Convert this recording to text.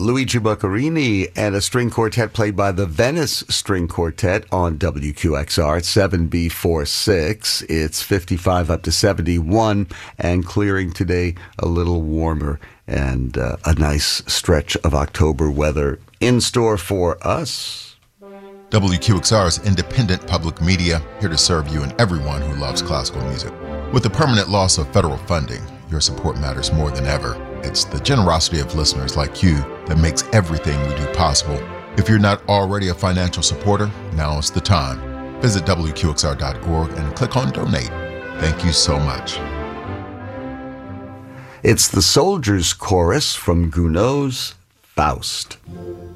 Luigi Boccherini and a string quartet played by the Venice String Quartet on WQXR at 7B46. It's 55 up to 71 and clearing today, a little warmer and a nice stretch of October weather in store for us. WQXR is independent public media, here to serve you and everyone who loves classical music. With the permanent loss of federal funding, your support matters more than ever. It's the generosity of listeners like you that makes everything we do possible. If you're not already a financial supporter, now is the time. Visit WQXR.org and click on Donate. Thank you so much. It's the Soldiers Chorus from Gounod's Faust.